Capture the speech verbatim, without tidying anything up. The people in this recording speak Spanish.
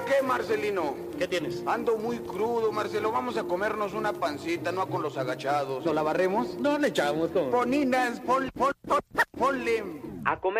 qué, Marcelino? ¿Qué tienes? Ando muy crudo, Marcelo. Vamos a comernos una pancita, no con los agachados. ¿No la barremos? No le echamos todo. Poninas, pon, pon, pon, ponle. A comer.